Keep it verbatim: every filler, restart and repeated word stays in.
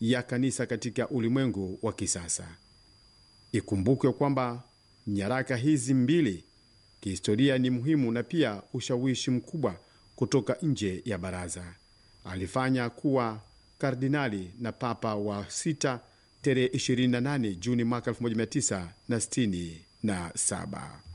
ya kanisa katika ulimwengu wa kisasa. Ikumbukwe kwamba nyaraka hizi mbili kihistoria ni muhimu na pia ushawishi mkubwa kutoka nje ya baraza. Alifanya kuwa kardinali na papa wa sita tarehe ishirini na nane Juni mwaka elfu moja mia tisa sitini na saba.